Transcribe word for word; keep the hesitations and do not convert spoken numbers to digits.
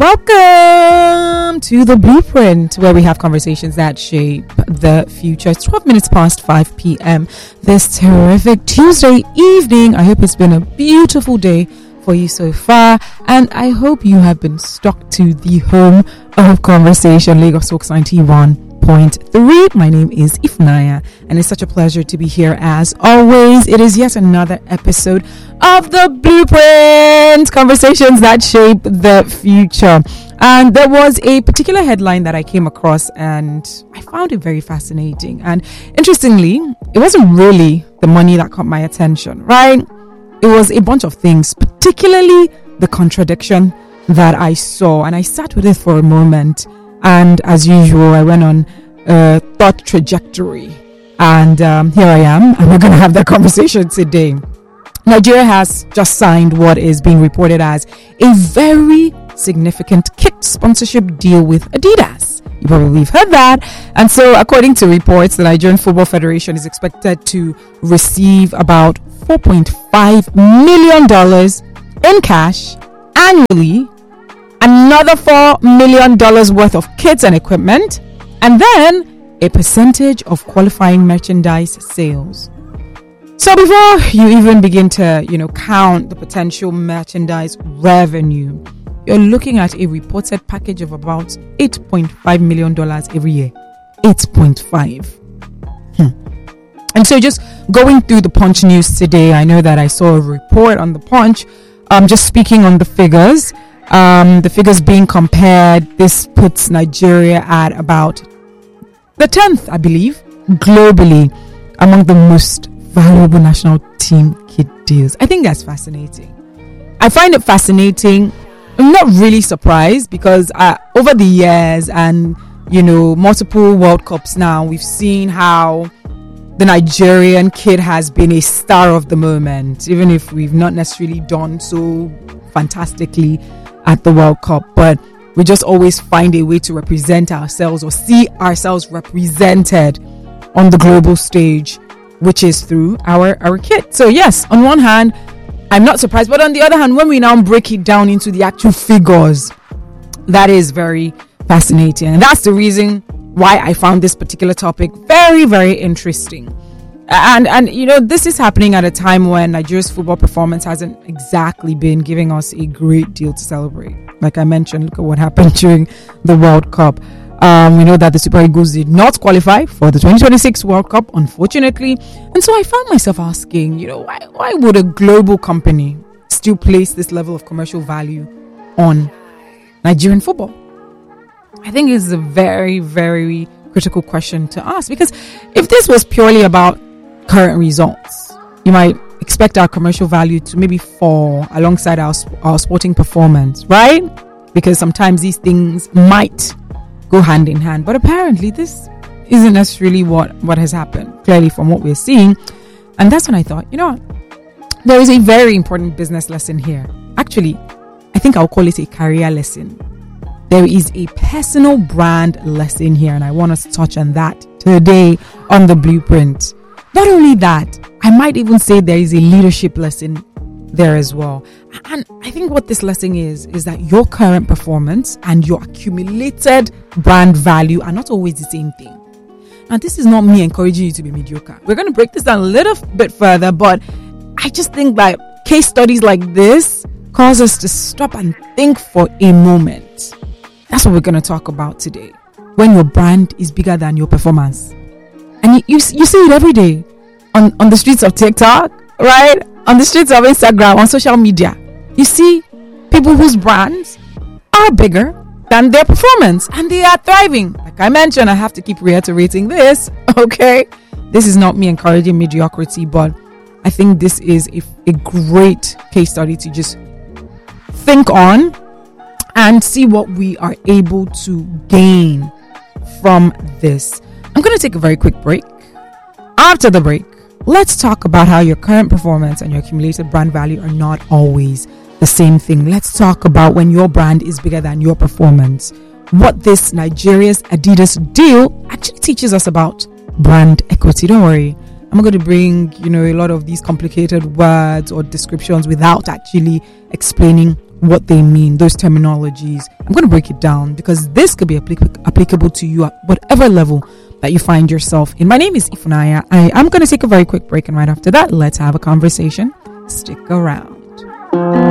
Welcome to The Blueprint, where we have conversations that shape the future. It's twelve minutes past five p.m. this terrific Tuesday evening. I hope it's been a beautiful day for you so far, and I hope you have been stuck to the home of conversation, Lagos Talks ninety-one point three. My name is Ifnaya, and it's such a pleasure to be here as always. It is yet another episode of The Blueprint, conversations that shape the future. And there was a particular headline that I came across, and I found it very fascinating. And interestingly, it wasn't really the money that caught my attention, right? It was a bunch of things, particularly the contradiction that I saw. And I sat with it for a moment. And as usual, I went on a thought trajectory. And um, here I am. And we're going to have that conversation today. Nigeria has just signed what is being reported as a very significant kit sponsorship deal with Adidas. You probably have heard that. And so, according to reports, the Nigerian Football Federation is expected to receive about four point five million dollars in cash annually, another four million dollars worth of kits and equipment, and then a percentage of qualifying merchandise sales. So before you even begin to, you know, count the potential merchandise revenue, you're looking at a reported package of about eight point five million dollars every year. eight point five. Hmm. And so just going through the Punch news today, I know that I saw a report on the Punch, um, just speaking on the figures. Um, the figures being compared, this puts Nigeria at about the tenth, I believe, globally among the most valuable national team kit deals. I think that's fascinating. I find it fascinating. I'm not really surprised because uh, over the years and, you know, multiple World Cups now, we've seen how the Nigerian kid has been a star of the moment, even if we've not necessarily done so fantastically at the World Cup, but we just always find a way to represent ourselves or see ourselves represented on the global stage, which is through our, our kit. So yes, on one hand, I'm not surprised, but on the other hand, when we now break it down into the actual figures, that is very fascinating. And that's the reason why I found this particular topic very, very interesting. And, and you know, this is happening at a time when Nigeria's football performance hasn't exactly been giving us a great deal to celebrate. Like I mentioned, look at what happened during the World Cup. Um, we know that the Super Eagles did not qualify for the twenty twenty-six World Cup, unfortunately. And so I found myself asking, you know, why, why would a global company still place this level of commercial value on Nigerian football? I think it's a very, very critical question to ask, because if this was purely about current results, you might expect our commercial value to maybe fall alongside our, our sporting performance, right? Because sometimes these things might go hand in hand, but apparently this isn't necessarily what what has happened, clearly from what we're seeing. And that's when I thought, you know what, there is a very important business lesson here. Actually, I think I'll call it a career lesson. There is a personal brand lesson here, and I want us to touch on that today on The Blueprint. Not only that, I might even say there is a leadership lesson there as well. And I think what this lesson is, is that your current performance and your accumulated brand value are not always the same thing. And this is not me encouraging you to be mediocre. We're going to break this down a little bit further, but I just think that case studies like this cause us to stop and think for a moment. That's what we're going to talk about today. When your brand is bigger than your performance. And you, you, you see it every day on, on the streets of TikTok, right? On the streets of Instagram, on social media. You see people whose brands are bigger than their performance, and they are thriving. Like I mentioned, I have to keep reiterating this, okay? This is not me encouraging mediocrity, but I think this is a, a great case study to just think on and see what we are able to gain from this. I'm going to take a very quick break. After the break, let's talk about how your current performance and your accumulated brand value are not always the same thing. Let's talk about when your brand is bigger than your performance. What this Nigeria's Adidas deal actually teaches us about brand equity. Don't worry, I'm not going to bring, you know, a lot of these complicated words or descriptions without actually explaining what they mean, those terminologies. I'm going to break it down because this could be applic- applicable to you at whatever level that you find yourself in. My name is Ifunanya. I am going to take a very quick break, and right after that, let's have a conversation. Stick around.